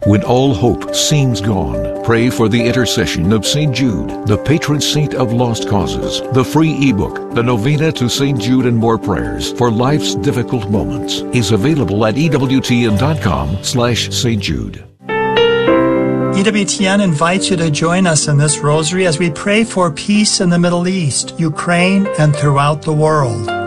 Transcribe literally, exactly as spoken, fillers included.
When all hope seems gone, pray for the intercession of Saint Jude, the patron saint of lost causes. The free ebook, The Novena to Saint Jude and More Prayers for Life's Difficult Moments, is available at ewtn.com slash Saint Jude. E W T N invites you to join us in this rosary as we pray for peace in the Middle East, Ukraine, and throughout the world.